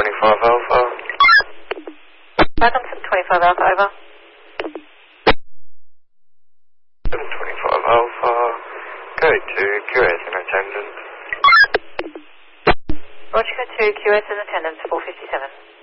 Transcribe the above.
725 Alpha. Welcome to 25 Alpha, over. 725 Alpha. Go to QS in attendance. Roger, go to QS in attendance, 457.